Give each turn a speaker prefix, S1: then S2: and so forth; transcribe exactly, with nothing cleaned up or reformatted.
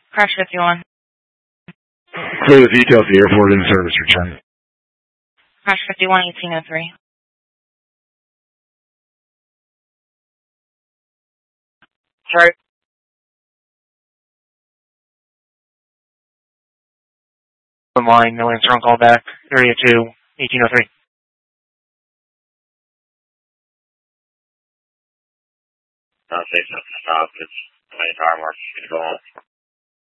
S1: Crash fifty-one.
S2: Clear the details of the airport in service return.
S1: Crash fifty-one, eighteen oh three.
S3: Sorry. Line, no answer on call back. Area two, eighteen oh three.
S4: I'll say something stop. It's my entire mark. Go on.